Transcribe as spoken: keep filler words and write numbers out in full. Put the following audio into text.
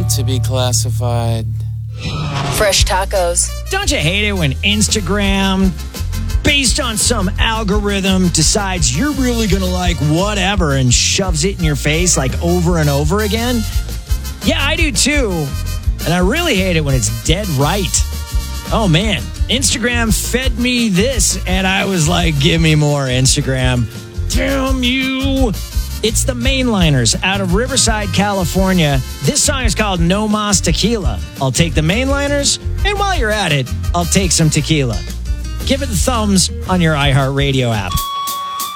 want to be classified. Fresh tacos. Don't you hate it when Instagram, based on some algorithm, decides you're really going to like whatever and shoves it in your face like over and over again? Yeah, I do too. And I really hate it when it's dead right. Oh man, Instagram fed me this and I was like, give me more, Instagram. Damn you. It's the Mainliners out of Riverside, California. This song is called No Mas Tequila. I'll take the Mainliners, and while you're at it, I'll take some tequila. Give it the thumbs on your iHeartRadio app.